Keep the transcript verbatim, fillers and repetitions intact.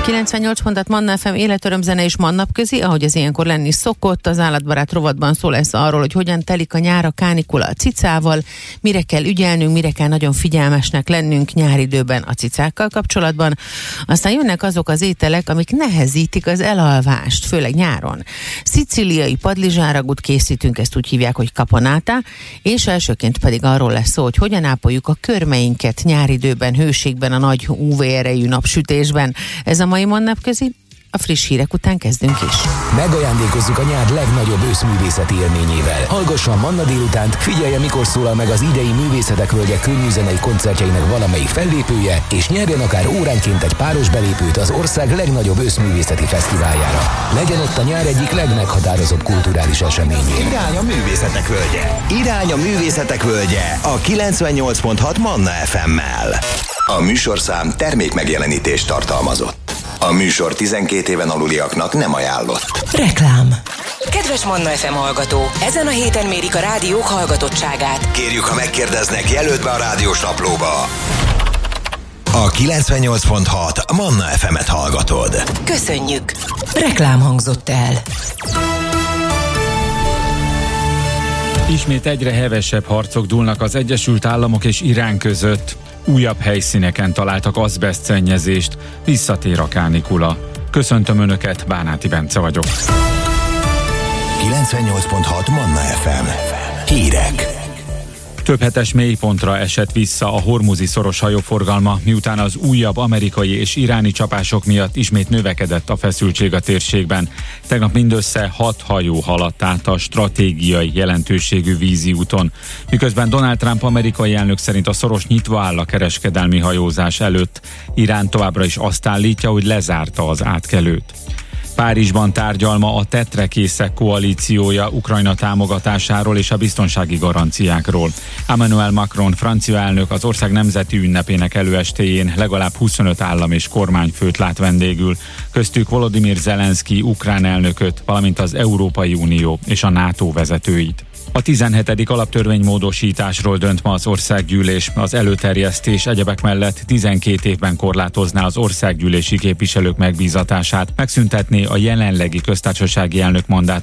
kilencvennyolc pontot Manna ef em életörömzene és Mannapközi, ahogy az ilyenkor lenni szokott. Az állatbarát rovatban szó lesz arról, hogy hogyan telik a nyár a kánikula a cicával, mire kell ügyelnünk, mire kell nagyon figyelmesnek lennünk nyáridőben a cicákkal kapcsolatban. Aztán jönnek azok az ételek, amik nehezítik az elalvást, főleg nyáron. Szicíliai padlizsánragut készítünk, ezt úgy hívják, hogy caponata, és elsőként pedig arról lesz szó, hogy hogyan ápoljuk a körmeinket nyáridőben, hőségben, a nagy ú vé erejű napsütésben. Ez a mai Mannapközi, a friss hírek után kezdünk is. Megajándékozzuk a nyár legnagyobb őszművészeti élményével. Hallgassa a Manna délutánt, figyelje, mikor szólal meg az idei Művészetek Völgye könnyűzenei koncertjeinek valamelyik fellépője, és nyerjen akár óránként egy páros belépőt az ország legnagyobb őszművészeti fesztiváljára. Legyen ott a nyár egyik legmeghatározóbb kulturális eseményén. Irány a Művészetek Völgye. Irány a Művészetek Völgye a kilencvennyolc pont hat Manna ef emmel. A műsorszám termékmegjelenítést tartalmazott. A műsor tizenkét éven aluliaknak nem ajánlott. Reklám. Kedves Manna ef em hallgató, ezen a héten mérik a rádiók hallgatottságát. Kérjük, ha megkérdeznek, jelölt be a rádiós naplóba. A kilencvennyolc pont hat Manna ef emet hallgatod. Köszönjük. Reklám hangzott el. Ismét egyre hevesebb harcok dúlnak az Egyesült Államok és Irán között. Újabb helyszíneken találtak azbesztszennyezést, visszatér a kánikula. Köszöntöm Önöket, Bánáti Bence vagyok. kilencvennyolc pont hat Manna ef em. Hírek. Több hetes mélypontra esett vissza a hormuzi szoros hajóforgalma, miután az újabb amerikai és iráni csapások miatt ismét növekedett a feszültség a térségben. Tegnap mindössze hat hajó haladt át a stratégiai jelentőségű vízi úton. Miközben Donald Trump amerikai elnök szerint a szoros nyitva áll a kereskedelmi hajózás előtt, Irán továbbra is azt állítja, hogy lezárta az átkelőt. Párizsban tárgyal ma a tetrekészek koalíciója Ukrajna támogatásáról és a biztonsági garanciákról. Emmanuel Macron francia elnök az ország nemzeti ünnepének előestéjén legalább huszonöt állam és kormányfőt lát vendégül, köztük Volodymyr Zelenszky ukrán elnököt, valamint az Európai Unió és a NATO vezetőit. A tizenhetedik alaptörvénymódosításról dönt ma az országgyűlés. Az előterjesztés egyebek mellett tizenkét évben korlátozná az országgyűlési képviselők megbízatását, megszüntetné a jelenlegi köztársasági elnök mandátumát